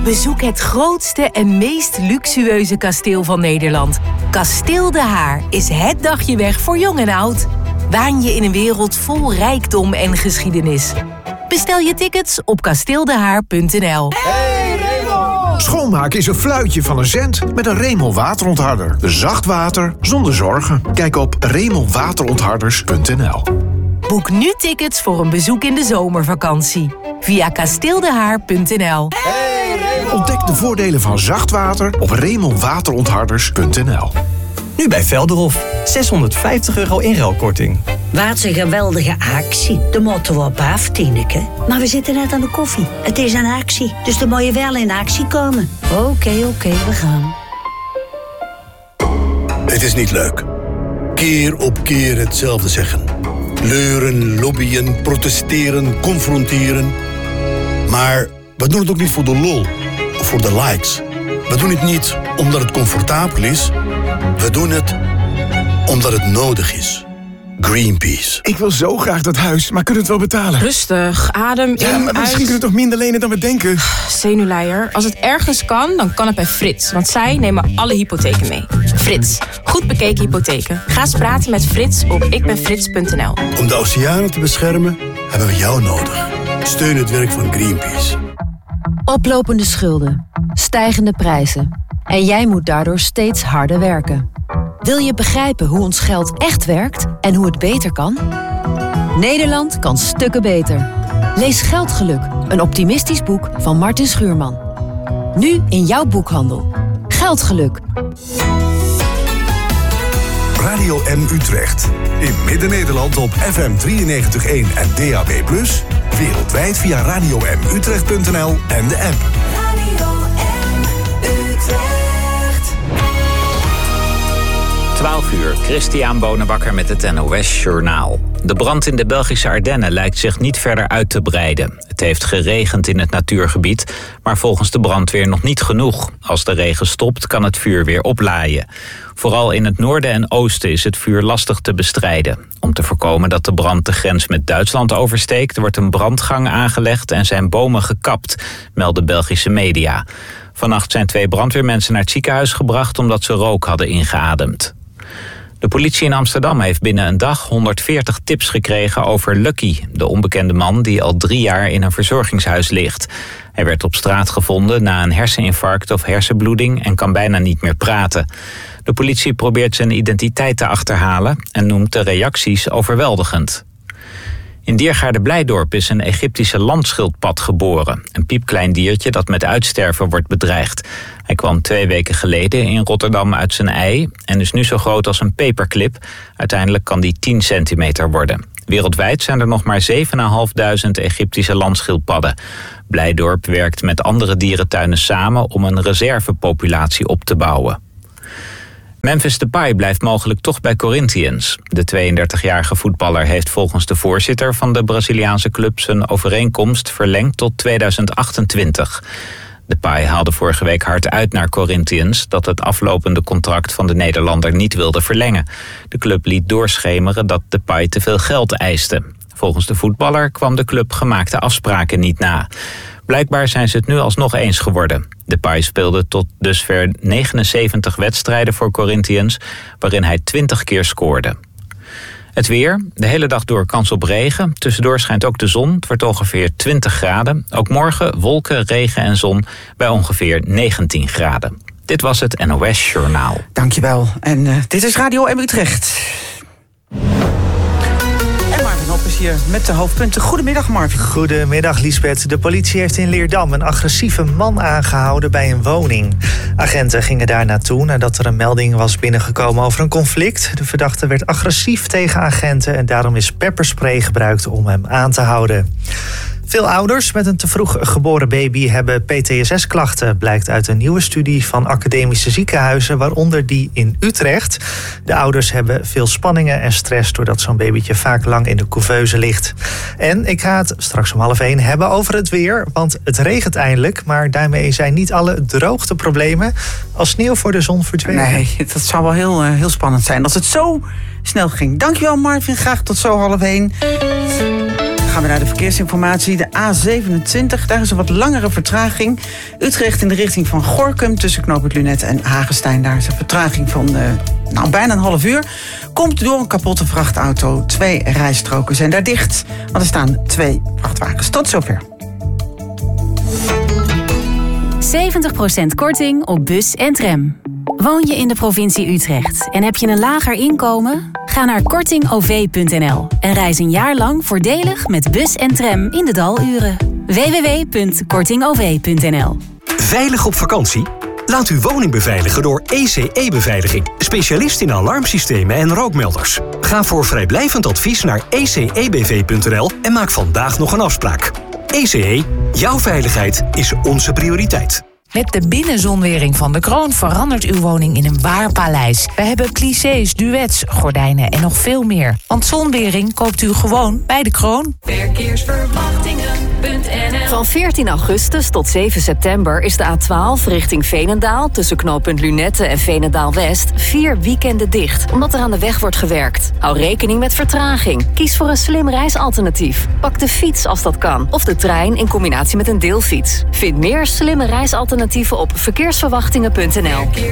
Bezoek het grootste en meest luxueuze kasteel van Nederland. Kasteel De Haar is het dagje weg voor jong en oud. Waan je in een wereld vol rijkdom en geschiedenis. Bestel je tickets op kasteeldehaar.nl. Hey Remel! Schoonmaken is een fluitje van een cent met een Remel waterontharder. Zacht water zonder zorgen. Kijk op remelwaterontharders.nl. Boek nu tickets voor een bezoek in de zomervakantie. Via kasteeldehaar.nl. Ontdek de voordelen van zacht water op remelwaterontharders.nl. Nu bij Velderhof. €650 inruilkorting. Wat een geweldige actie. De moeten we op af, Tineke. Maar we zitten net aan de koffie. Het is een actie, dus dan moet je wel in actie komen. Oké, we gaan. Het is niet leuk. Keer op keer hetzelfde zeggen. Leuren, lobbyen, protesteren, confronteren. Maar we doen het ook niet voor de lol of voor de likes. We doen het niet omdat het comfortabel is. We doen het omdat het nodig is. Greenpeace. Ik wil zo graag dat huis, maar kunnen we het wel betalen? Rustig, adem in, maar misschien uit. kunnen we toch minder lenen dan we denken? Zenuwleier. Als het ergens kan, dan kan het bij Frits. Want zij nemen alle hypotheken mee. Frits. Goed bekeken hypotheken. Ga eens praten met Frits op ikbenfrits.nl. Om de oceanen te beschermen, hebben we jou nodig. Steun het werk van Greenpeace. Oplopende schulden, stijgende prijzen. En jij moet daardoor steeds harder werken. Wil je begrijpen hoe ons geld echt werkt en hoe het beter kan? Nederland kan stukken beter. Lees Geldgeluk, een optimistisch boek van Martin Schuurman. Nu in jouw boekhandel. Geldgeluk. Radio M Utrecht. In Midden-Nederland op FM 93.1 en DAB+. Wereldwijd via radiomutrecht.nl en de app. Radio M Utrecht. 12 uur, Christian Bonenbakker met het NOS Journaal. De brand in de Belgische Ardennen lijkt zich niet verder uit te breiden. Het heeft geregend in het natuurgebied, maar volgens de brandweer nog niet genoeg. Als de regen stopt, kan het vuur weer oplaaien. Vooral in het noorden en oosten is het vuur lastig te bestrijden. Om te voorkomen dat de brand de grens met Duitsland oversteekt, wordt een brandgang aangelegd en zijn bomen gekapt, melden Belgische media. Vannacht zijn 2 brandweermensen naar het ziekenhuis gebracht omdat ze rook hadden ingeademd. De politie in Amsterdam heeft binnen een dag 140 tips gekregen over Lucky, de onbekende man die al 3 jaar in een verzorgingshuis ligt. Hij werd op straat gevonden na een herseninfarct of hersenbloeding en kan bijna niet meer praten. De politie probeert zijn identiteit te achterhalen en noemt de reacties overweldigend. In Diergaarde-Blijdorp is een Egyptische landschildpad geboren. Een piepklein diertje dat met uitsterven wordt bedreigd. Hij kwam 2 weken geleden in Rotterdam uit zijn ei en is nu zo groot als een paperclip. Uiteindelijk kan die 10 centimeter worden. Wereldwijd zijn er nog maar 7.500 Egyptische landschildpadden. Blijdorp werkt met andere dierentuinen samen om een reservepopulatie op te bouwen. Memphis Depay blijft mogelijk toch bij Corinthians. De 32-jarige voetballer heeft volgens de voorzitter van de Braziliaanse club zijn overeenkomst verlengd tot 2028. Depay haalde vorige week hard uit naar Corinthians dat het aflopende contract van de Nederlander niet wilde verlengen. De club liet doorschemeren dat Depay te veel geld eiste. Volgens de voetballer kwam de club gemaakte afspraken niet na. Blijkbaar zijn ze het nu alsnog eens geworden. Depay speelde tot dusver 79 wedstrijden voor Corinthians, waarin hij 20 keer scoorde. Het weer, de hele dag door kans op regen. Tussendoor schijnt ook de zon, het wordt ongeveer 20 graden. Ook morgen wolken, regen en zon bij ongeveer 19 graden. Dit was het NOS Journaal. Dankjewel. En dit is Radio M Utrecht. Is hier met de hoofdpunten. Goedemiddag, Marvin. Goedemiddag, Liesbeth. De politie heeft in Leerdam een agressieve man aangehouden bij een woning. Agenten gingen daar naartoe nadat er een melding was binnengekomen over een conflict. De verdachte werd agressief tegen agenten en daarom is pepperspray gebruikt om hem aan te houden. Veel ouders met een te vroeg geboren baby hebben PTSS-klachten, blijkt uit een nieuwe studie van academische ziekenhuizen, waaronder die in Utrecht. De ouders hebben veel spanningen en stress doordat zo'n babytje vaak lang in de couveuse ligt. En ik ga het straks om 12:30 hebben over het weer, want het regent eindelijk, maar daarmee zijn niet alle droogteproblemen als sneeuw voor de zon verdwenen. Nee, dat zou wel heel spannend zijn als het zo snel ging. Dankjewel, Marvin. Graag tot zo 12:30. gaan we naar de verkeersinformatie. De A27, daar is een wat langere vertraging. Utrecht in de richting van Gorinchem tussen knooppunt Lunette en Hagestein. Daar is een vertraging van bijna een half uur. Komt door een kapotte vrachtauto. 2 rijstroken zijn daar dicht, want er staan 2 vrachtwagens. Tot zover. 70% korting op bus en tram. Woon je in de provincie Utrecht en heb je een lager inkomen? Ga naar kortingov.nl en reis een jaar lang voordelig met bus en tram in de daluren. www.kortingov.nl. Veilig op vakantie? Laat uw woning beveiligen door ECE-beveiliging. Specialist in alarmsystemen en rookmelders. Ga voor vrijblijvend advies naar ecebv.nl en maak vandaag nog een afspraak. ECE, jouw veiligheid is onze prioriteit. Met de binnenzonwering van de Kroon verandert uw woning in een waar paleis. We hebben plissés, duets, gordijnen en nog veel meer. Want zonwering koopt u gewoon bij de Kroon. Verkeersverwachtingen.nl. Van 14 augustus tot 7 september is de A12 richting Veenendaal tussen knooppunt Lunette en Veenendaal-West 4 weekenden dicht, omdat er aan de weg wordt gewerkt. Hou rekening met vertraging. Kies voor een slim reisalternatief. Pak de fiets als dat kan, of de trein in combinatie met een deelfiets. Vind meer slimme reisalternatieven op verkeersverwachtingen.nl.